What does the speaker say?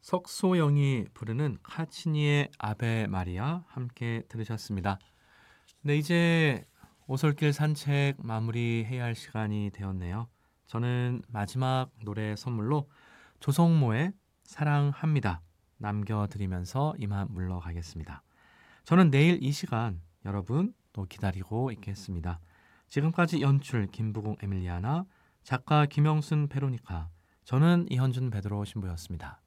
석소영이 부르는 카치니의 아베 마리아 함께 들으셨습니다. 네, 이제 오솔길 산책 마무리해야 할 시간이 되었네요. 저는 마지막 노래 선물로 조성모의 사랑합니다 남겨드리면서 이만 물러가겠습니다. 저는 내일 이 시간 여러분 또 기다리고 있겠습니다. 지금까지 연출 김부공 에밀리아나, 작가 김영순 베로니카, 저는 이현준 베드로 신부였습니다.